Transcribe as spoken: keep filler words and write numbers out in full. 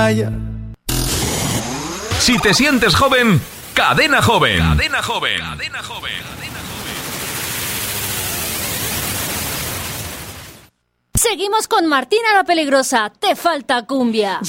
Si te sientes joven, Cadena Joven. Cadena Joven. Cadena Joven. Seguimos con Martina la Peligrosa. Te falta cumbia.